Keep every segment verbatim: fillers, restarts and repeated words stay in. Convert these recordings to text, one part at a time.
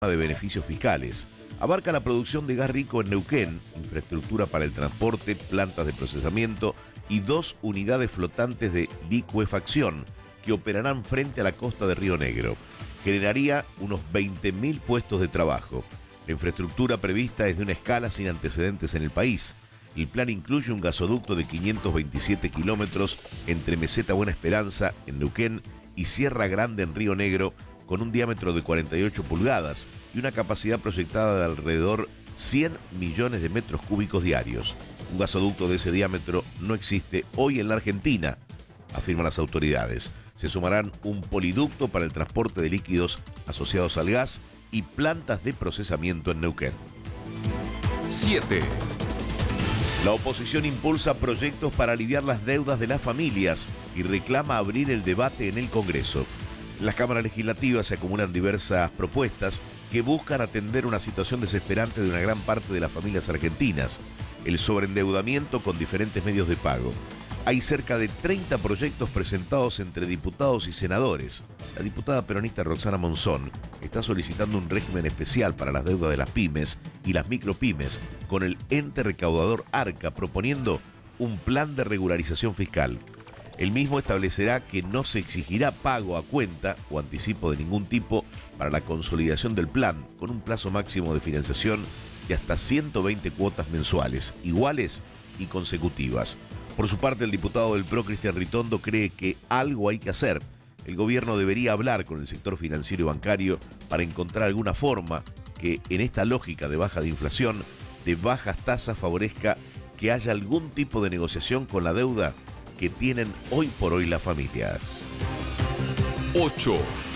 de beneficios fiscales. Abarca la producción de gas rico en Neuquén, infraestructura para el transporte, plantas de procesamiento y dos unidades flotantes de licuefacción que operarán frente a la costa de Río Negro. Generaría unos veinte mil puestos de trabajo. La infraestructura prevista es de una escala sin antecedentes en el país. El plan incluye un gasoducto de quinientos veintisiete kilómetros entre Meseta Buena Esperanza, en Neuquén, y Sierra Grande, en Río Negro, con un diámetro de cuarenta y ocho pulgadas y una capacidad proyectada de alrededor cien millones de metros cúbicos diarios. Un gasoducto de ese diámetro no existe hoy en la Argentina, afirman las autoridades. Se sumarán un poliducto para el transporte de líquidos asociados al gas y plantas de procesamiento en Neuquén. siete. La oposición impulsa proyectos para aliviar las deudas de las familias y reclama abrir el debate en el Congreso. En las cámaras legislativas se acumulan diversas propuestas que buscan atender una situación desesperante de una gran parte de las familias argentinas, el sobreendeudamiento con diferentes medios de pago. Hay cerca de treinta proyectos presentados entre diputados y senadores. La diputada peronista Roxana Monzón está solicitando un régimen especial para las deudas de las pymes y las micropymes con el ente recaudador ARCA, proponiendo un plan de regularización fiscal. El mismo establecerá que no se exigirá pago a cuenta o anticipo de ningún tipo para la consolidación del plan, con un plazo máximo de financiación de hasta ciento veinte cuotas mensuales, iguales y consecutivas. Por su parte, el diputado del P R O, Cristian Ritondo, cree que algo hay que hacer. El gobierno debería hablar con el sector financiero y bancario para encontrar alguna forma que, en esta lógica de baja de inflación, de bajas tasas, favorezca que haya algún tipo de negociación con la deuda que tienen hoy por hoy las familias. ocho.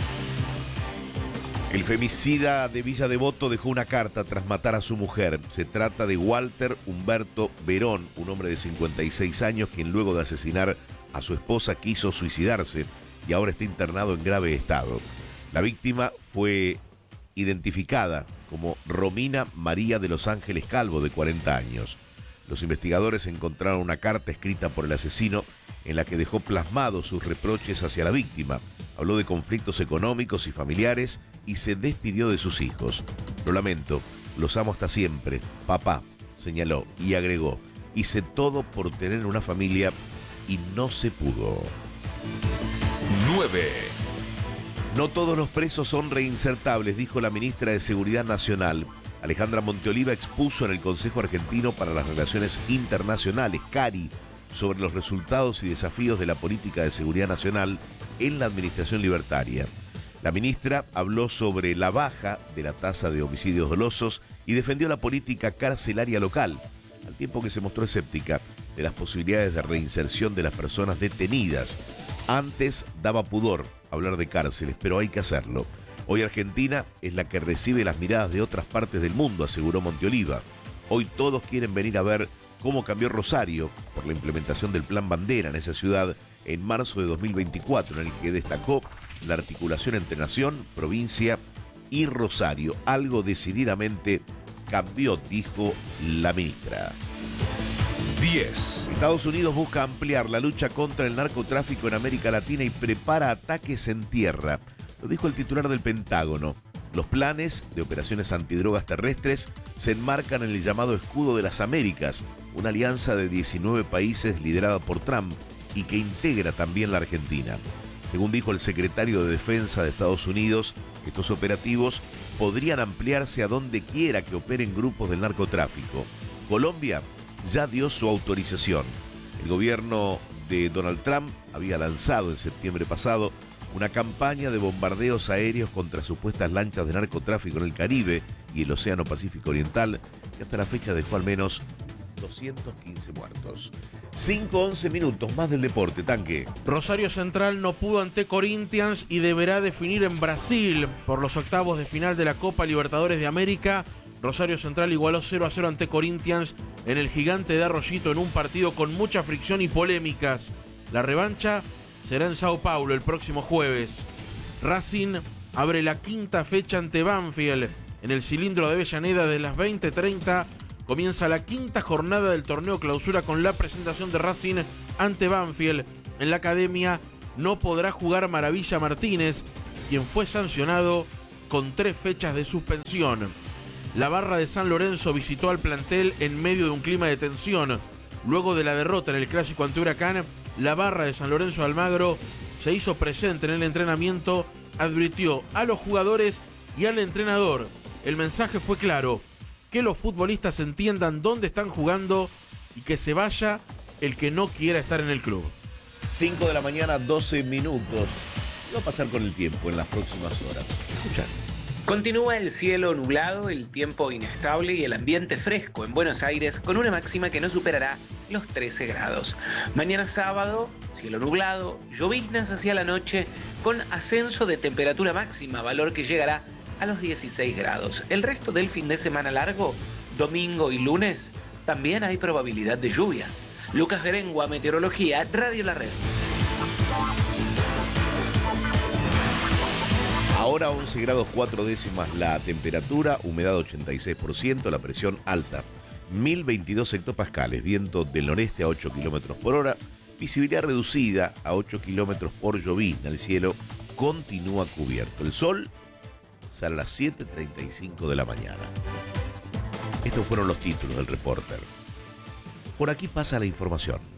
El femicida de Villa Devoto dejó una carta tras matar a su mujer. Se trata de Walter Humberto Verón, un hombre de cincuenta y seis años, quien luego de asesinar a su esposa quiso suicidarse y ahora está internado en grave estado. La víctima fue identificada como Romina María de los Ángeles Calvo, de cuarenta años. Los investigadores encontraron una carta escrita por el asesino en la que dejó plasmados sus reproches hacia la víctima. Habló de conflictos económicos y familiares y se despidió de sus hijos. Lo lamento, los amo hasta siempre, papá, señaló, y agregó: hice todo por tener una familia y no se pudo. nueve. No todos los presos son reinsertables, dijo la ministra de Seguridad Nacional. Alejandra Monteoliva expuso en el Consejo Argentino para las Relaciones Internacionales, CARI, sobre los resultados y desafíos de la política de seguridad nacional en la administración libertaria. La ministra habló sobre la baja de la tasa de homicidios dolosos y defendió la política carcelaria local, al tiempo que se mostró escéptica de las posibilidades de reinserción de las personas detenidas. Antes daba pudor hablar de cárceles, pero hay que hacerlo. Hoy Argentina es la que recibe las miradas de otras partes del mundo, aseguró Monteoliva. Hoy todos quieren venir a ver cómo cambió Rosario por la implementación del Plan Bandera en esa ciudad en marzo de dos mil veinticuatro, en el que destacó la articulación entre Nación, provincia y Rosario. Algo decididamente cambió, dijo la ministra. diez. Estados Unidos busca ampliar la lucha contra el narcotráfico en América Latina y prepara ataques en tierra. Lo dijo el titular del Pentágono. Los planes de operaciones antidrogas terrestres se enmarcan en el llamado Escudo de las Américas, una alianza de diecinueve países liderada por Trump y que integra también la Argentina. Según dijo el secretario de Defensa de Estados Unidos, estos operativos podrían ampliarse a donde quiera que operen grupos del narcotráfico. Colombia ya dio su autorización. El gobierno de Donald Trump había lanzado en septiembre pasado una campaña de bombardeos aéreos contra supuestas lanchas de narcotráfico en el Caribe y el Océano Pacífico Oriental, que hasta la fecha dejó al menos doscientos quince muertos. cinco once minutos más del deporte, Tanque. Rosario Central no pudo ante Corinthians y deberá definir en Brasil por los octavos de final de la Copa Libertadores de América. Rosario Central igualó cero a cero ante Corinthians en el Gigante de Arroyito en un partido con mucha fricción y polémicas. La revancha será en Sao Paulo el próximo jueves. Racing abre la quinta fecha ante Banfield en el cilindro de Avellaneda de las veinte treinta. Comienza la quinta jornada del torneo clausura con la presentación de Racing ante Banfield. En la academia no podrá jugar Maravilla Martínez, quien fue sancionado con con tres fechas de suspensión. La barra de San Lorenzo visitó al plantel en medio de un clima de tensión. Luego de la derrota en el clásico ante Huracán, la barra de San Lorenzo de Almagro se hizo presente en el entrenamiento, advirtió a los jugadores y al entrenador. El mensaje fue claro: que los futbolistas entiendan dónde están jugando y que se vaya el que no quiera estar en el club. cinco de la mañana, doce minutos. ¿Qué va a pasar con el tiempo en las próximas horas? Escuchad. Continúa el cielo nublado, el tiempo inestable y el ambiente fresco en Buenos Aires, con una máxima que no superará los trece grados. Mañana sábado, cielo nublado, lloviznas hacia la noche, con ascenso de temperatura máxima, valor que llegará a los dieciséis grados. El resto del fin de semana largo, domingo y lunes, también hay probabilidad de lluvias. Lucas Berengua, Meteorología, Radio La Red. Ahora once grados cuatro décimas la temperatura, humedad ochenta y seis por ciento, la presión alta, mil veintidós hectopascales, viento del noreste a ocho kilómetros por hora, visibilidad reducida a ocho kilómetros por llovizna, el cielo continúa cubierto. El sol sale a las siete treinta y cinco de la mañana. Estos fueron los títulos del Reporter. Por aquí pasa la información.